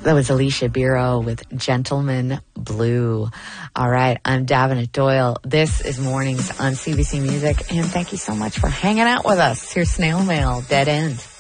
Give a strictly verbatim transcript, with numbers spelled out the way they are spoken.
That was Alicia Biro with Gentleman Blue. All right, I'm Davenant Doyle. This is Mornings on C B C Music, and thank you so much for hanging out with us. Here's Snail Mail, Dead End.